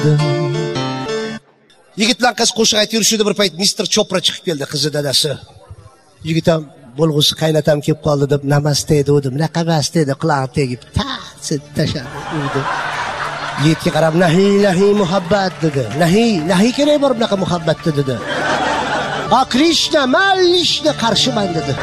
Yigit bilan qiz qo'shiq aytib yurishdi, bir payt Mister Chopra chiqib keldi, qizi dadasi. Yigit ham bo'lg'usi qaynatam kelib qoldi deb namaste dedi, naqabas dedi, quloq tegib tashladi. Yigitga qarab nahi muhabbat dedi. Nahi kerak bor bunaqa muhabbatda dedi. Krishna, Malishna qarshiman dedi.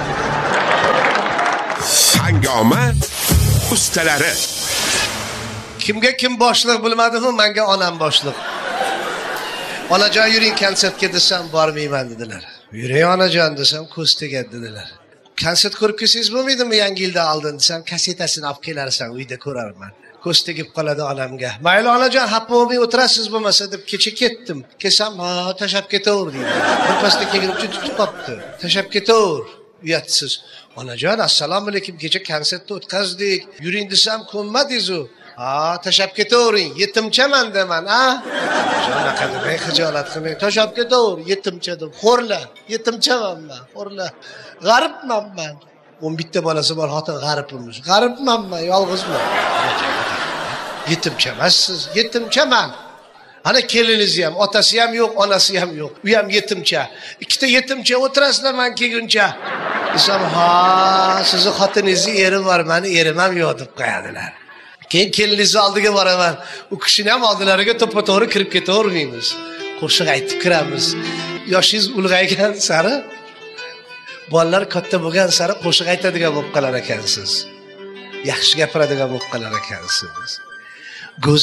Hangoma ustalari. Kimga kim boshliq bilmadimi? Menga onam boshliq. Onajon yuring konsertga desam bormayman dedilar. Yuring onajon desam ko'z tegadi dedilar. Konsert ko'rib kelsangiz bo'lmaydimi yangi yilda oldin desam kasetasini olib kelarsan, uyda ko'rarman. Ko'z tegib qoladi onamga. Mayli onajon, xafa bo'lmay o'tirasiz bo'lmasa deb kecha ketdim. Kelsam, tashab ketaver deydi. Birpasda kelib tutib qopti. Tashab ketaver. Uyatsiz. Onajon, assalomu alaykum, kecha konsertni o'tkazdik. Yuring desam ko'nmadingiz-ku. Tashab ketavering, yetimchaman deman, Shunaqa demay, xijolat qilmang, tashab ketaver, yetimcha deb. Xo'rla, yetimchaman men, xo'rla. G'aribman men. 11 ta bolasi bor, xotin g'aribmiz. G'aribman men, yolg'izman. Yetimchamassiz, yetimchaman. Ana kelinizi ham, otasi ham yo'q, onasi ham yo'q. U ham yetimcha. Ikkita yetimcha o'tirasizlar men kelguncha. Desam, sizni xotiningizni eri bor, meni erim ham yo'q deb qo'yadilar. Keyin kelinizni oldiga boraman. U kishini ham oldilariga to'ppa-to'g'ri kirib ketavermaymiz. Qo'shiq aytib kiramiz. Yoshingiz ulg'aygan sari, bolalar katta bo'lgan sari qo'shiq aytadigan bo'lib qolar ekansiz. Yaxshi gapiradigan bo'lib qolar ekansiz.